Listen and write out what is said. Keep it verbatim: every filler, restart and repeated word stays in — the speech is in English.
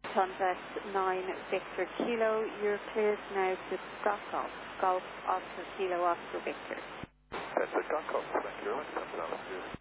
Contact nine Victor Kilo, you're cleared now to Golf, Golf Oscar Kilo Oscar Victor. That's a Golf, thank you very much.